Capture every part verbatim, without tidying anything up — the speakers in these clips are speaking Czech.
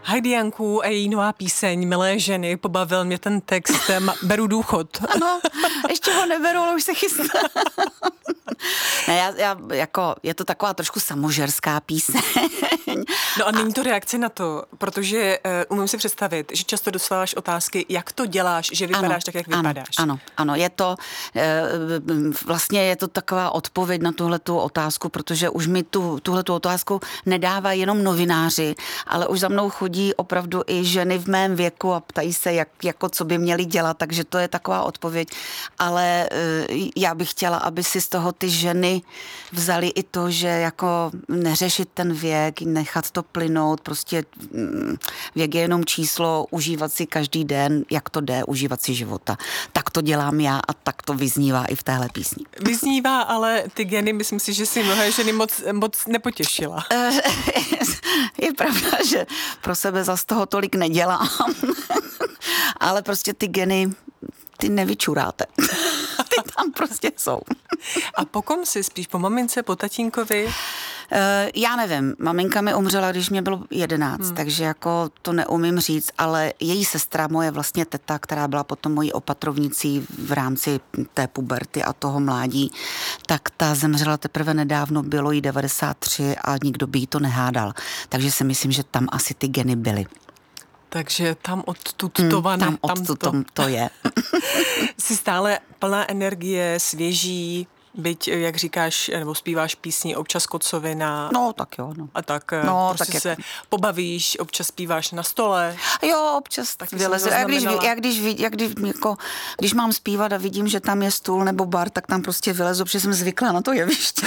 Heidi Janku a její nová píseň Milé ženy, pobavil mě ten text, beru důchod. Ano, ještě ho neberu, ale už se chystá. Ne, já, já, jako, je to taková trošku samožerská píseň. No a není to reakce na to, protože uh, umím si představit, že často dostáváš otázky, jak to děláš, že vypadáš ano, tak, jak ano, vypadáš. Ano, ano, je to, uh, vlastně je to taková odpověď na tuhletu otázku, protože už mi tu, tuhletu otázku nedávají jenom novináři, ale už za mnou chodí opravdu i ženy v mém věku a ptají se, jak, jako co by měly dělat, takže to je taková odpověď. Ale uh, já bych chtěla, aby si z toho ty ženy vzali i to, že jako neřešit ten věk, nechat to plynout, prostě věk je jenom číslo, užívat si každý den, jak to jde, užívat si života. Tak to dělám já a tak to vyznívá i v téhle písni. Vyznívá, ale ty geny, myslím si, že si mnohé ženy moc, moc nepotěšila. Je pravda, že pro sebe zas toho tolik nedělám, ale prostě ty geny, ty nevyčuráte. Ty tam prostě jsou. A po kom si spíš? Po mamince, po tatínkovi? Uh, já nevím. Maminka mi umřela, když mě bylo jedenáct, hmm. takže jako to neumím říct, ale její sestra, moje vlastně teta, která byla potom mojí opatrovnicí v rámci té puberty a toho mládí, tak ta zemřela teprve nedávno, bylo jí devadesát tři a nikdo by jí to nehádal. Takže si myslím, že tam asi ty geny byly. Takže tam odtud to vane. Tam odtud to. to je. Jsi stále plná energie, svěží, byť, jak říkáš, nebo zpíváš písni občas kocovina. No, tak jo. No. A tak no, prostě tak se jak... pobavíš, občas zpíváš na stole. Jo, občas tak vylezu. Jak když, jak když, jak když, jako, když mám zpívat a vidím, že tam je stůl nebo bar, tak tam prostě vylezu, protože jsem zvyklá na to jeviště.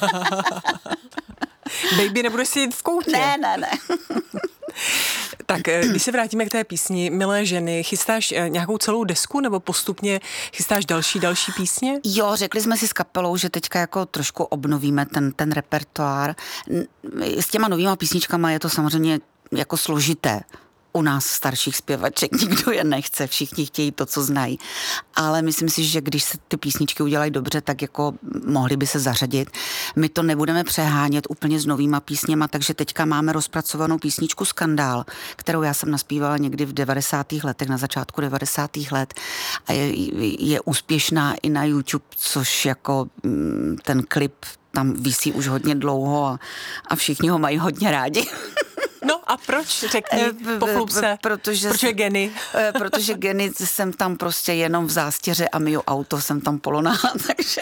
Baby, nebudeš si jít v koutě. Ne, ne, ne. Tak, když se vrátíme k té písni Milé ženy, chystáš nějakou celou desku nebo postupně chystáš další, další písně? Jo, řekli jsme si s kapelou, že teďka jako trošku obnovíme ten, ten repertoár. S těma novýma písničkama je to samozřejmě jako složité. U nás starších zpěvaček nikdo je nechce, všichni chtějí to, co znají. Ale myslím si, že když se ty písničky udělají dobře, tak jako mohly by se zařadit. My to nebudeme přehánět úplně s novýma písněma, takže teďka máme rozpracovanou písničku Skandál, kterou já jsem naspívala někdy v devadesátých letech, na začátku devadesátých let a je, je úspěšná i na YouTube, což jako ten klip tam visí už hodně dlouho a, a všichni ho mají hodně rádi. No a proč? Řekni, pochlup se. Protože, protože geny. Protože geny jsem tam prostě jenom v zástěře a myju auto, jsem tam poloná, takže...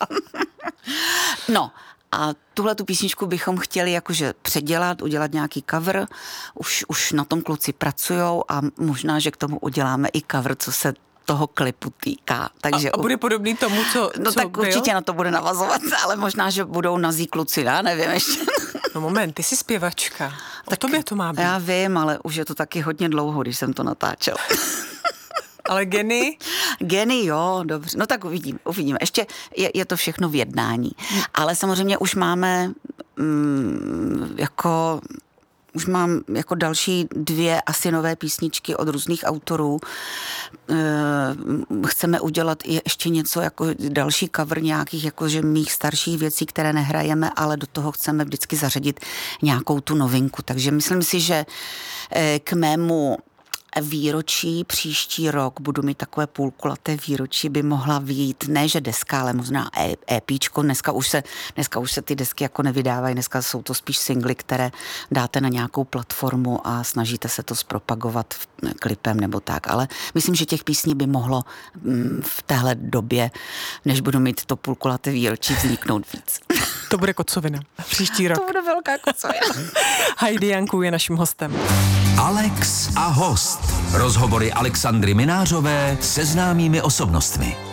No a tuhle tu písničku bychom chtěli jakože předělat, udělat nějaký cover. Už, už na tom kluci pracujou a možná, že k tomu uděláme i cover, co se toho klipu týká. Takže a, a bude podobný tomu, co No co tak byl? Určitě na to bude navazovat, ale možná, že budou nazí kluci, já nevím ještě. No moment, ty jsi zpěvačka. O tak tobě to má být. Já vím, ale už je to taky hodně dlouho, když jsem to natáčel. Ale geny? Geny, jo, dobře. No tak uvidím, uvidíme. Ještě je, je to všechno v jednání. Hmm. Ale samozřejmě už máme mm, jako... Už mám jako další dvě asi nové písničky od různých autorů. Chceme udělat i ještě něco jako další cover nějakých jakože mých starších věcí, které nehrajeme, ale do toho chceme vždycky zařadit nějakou tu novinku. Takže myslím si, že k mému výročí příští rok budu mít takové půlkulaté výročí, by mohla vyjít, ne že deska, ale možná EPčko. Dneska už se, dneska už se ty desky jako nevydávají, dneska jsou to spíš singly, které dáte na nějakou platformu a snažíte se to zpropagovat klipem nebo tak, ale myslím, že těch písní by mohlo v téhle době, než budu mít to půlkulaté výročí, vzniknout víc. To bude kocovina. Příští rok. To bude velká kocovina. Heidi Janku je naším hostem. Alex a host. Rozhovory Alexandry Minářové se známými osobnostmi.